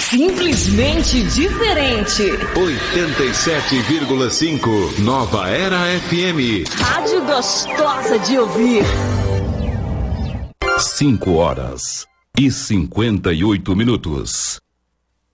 Simplesmente diferente. 87,5 Nova Era FM. Rádio gostosa de ouvir. 5 horas e 58 minutos.